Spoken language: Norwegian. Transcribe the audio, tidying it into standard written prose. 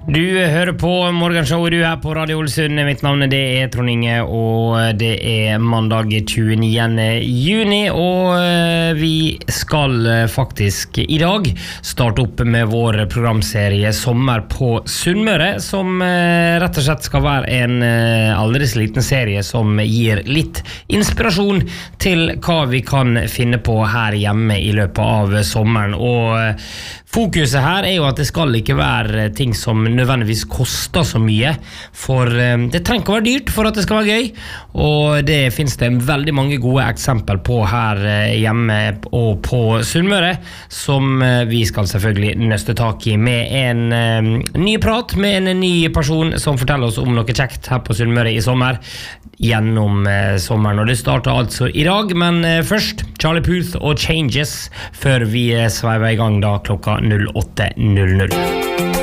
Du hører på Morgenshowet, du her på Radio Ålesund. Mitt navn det Trond Inge, og det mandag 29. juni, og vi skal faktisk I dag starte opp med vår programserie Sommer på Sunnmøre, som rett og slett skal være en aldri så liten serie som gir litt inspirasjon til hva vi kan finne på her hjemme I løpet av sommeren, og fokuset her jo at det skal ikke være ting som nødvendigvis koster så mye, for det trenger ikke å være dyrt for at det skal være gøy, og det finnes det veldig mange gode eksempler på her hjemme og på Sunnmøre, som vi skal selvfølgelig nøste tak I med en ny prat med en ny person som forteller oss om noe kjekt her på Sunnmøre I sommer, gjennom sommeren, og det starter altså I dag, men først Charlie Puth og Changes, før vi sveiver I gang da klokka 08:00.